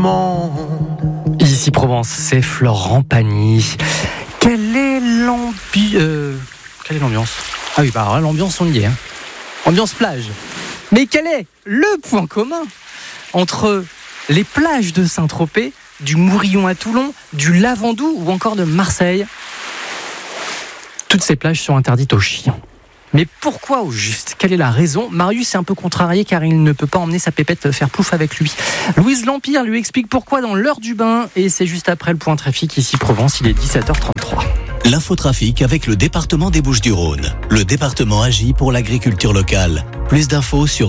monde. Ici Provence, c'est Florent Pagny. Quelle est l'ambiance ? Ah oui, alors l'ambiance, on y est. Ambiance plage. Mais quel est le point commun entre les plages de Saint-Tropez, du Mourillon à Toulon, du Lavandou ou encore de Marseille ? Toutes ces plages sont interdites aux chiens. Mais pourquoi au juste ? Quelle est la raison ? Marius est un peu contrarié car il ne peut pas emmener sa pépette faire plouf avec lui. Louise Lampire lui explique pourquoi dans l'heure du bain, et c'est juste après le point trafic ici Provence, il est 17h33. L'infotrafic avec le département des Bouches-du-Rhône. Le département agit pour l'agriculture locale. Plus d'infos sur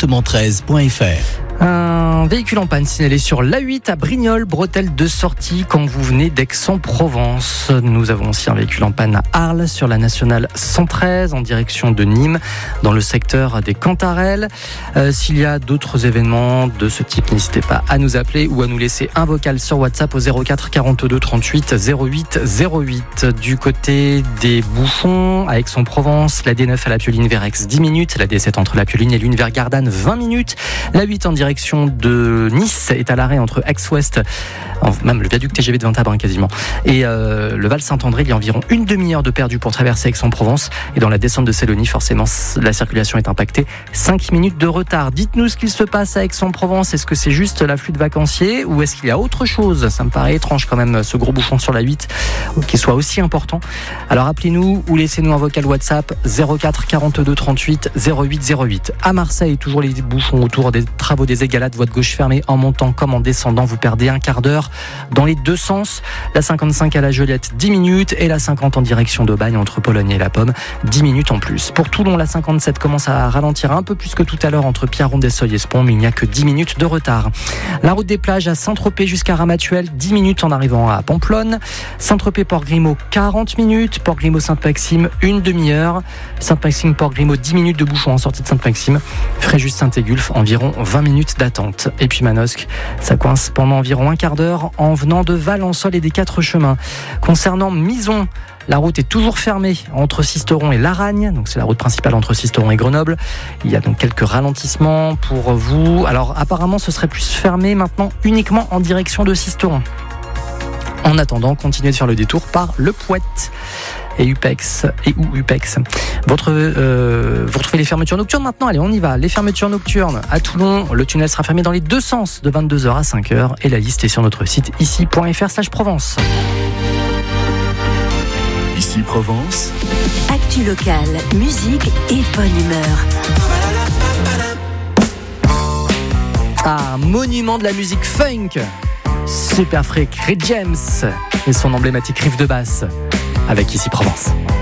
département13.fr. Un véhicule en panne signalé sur l'A8 à Brignoles, bretelle de sortie quand vous venez d'Aix-en-Provence. Nous avons aussi un véhicule en panne à Arles sur la nationale 113 en direction de Nîmes dans le secteur des Cantarelles. S'il y a d'autres événements de ce type, n'hésitez pas à nous appeler ou à nous laisser un vocal sur WhatsApp au 04 42 38 08 08. Du côté des bouchons à Aix-en-Provence, la D9 à la Pioline vers Aix 10 minutes, la D7 entre la Pioline et Lune vers Gardanne 20 minutes, la 8 en direction de Nice est à l'arrêt entre Aix-Ouest, même le viaduc TGV de Vintabrin quasiment, et le Val Saint-André. Il y a environ une demi-heure de perdu pour traverser Aix-en-Provence, et dans la descente de Sélonie, forcément, la circulation est impactée. 5 minutes de retard. Dites-nous ce qu'il se passe à Aix-en-Provence. Est-ce que c'est juste l'afflux de vacanciers ou est-ce qu'il y a autre chose ? Ça me paraît étrange quand même, ce gros bouchon sur la 8, qui soit aussi important. Alors appelez-nous ou laissez-nous un vocal WhatsApp 04 42 38 08 08. À Marseille, toujours les bouchons autour des travaux des Égalades, voie de gauche fermée en montant comme en descendant. Vous perdez un quart d'heure dans les deux sens. La 55 à la Joliette, 10 minutes, et la 50 en direction d'Aubagne entre Pologne et La Pomme, 10 minutes en plus. Pour Toulon, la 57 commence à ralentir un peu plus que tout à l'heure entre Pierre-Ronde-Esseuil et Espont, mais il n'y a que 10 minutes de retard. La route des plages à Saint-Tropez jusqu'à Ramatuelle, 10 minutes en arrivant à Pamplonne. Saint-Tropez-Port-Grimaud, 40 minutes. Port-Grimaud-Sainte-Maxime, une demi-heure. Sainte-Maxime-Port-Grimaud, 10 minutes de bouchon en sortie de Sainte-Maxime. Fréjus-Saint-Égulphe, environ 20 minutes d'attente. Et puis Manosque, ça coince pendant environ un quart d'heure en venant de Valençol et des 4 chemins. Concernant Mison, la route est toujours fermée entre Sisteron et Laragne, donc c'est la route principale entre Sisteron et Grenoble. Il y a donc quelques ralentissements pour vous. Alors apparemment ce serait plus fermé maintenant uniquement en direction de Sisteron. En attendant, continuez de faire le détour par Le Pouette et Upex ou Upex. Vous retrouvez les fermetures nocturnes maintenant. Allez, on y va. Les fermetures nocturnes à Toulon, le tunnel sera fermé dans les deux sens de 22h à 5h et la liste est sur notre site ici.fr/Provence. Ici Provence. Actu locale, musique et bonne humeur. Un monument de la musique funk. Super Freak, Rick James et son emblématique riff de basse avec Ici Provence.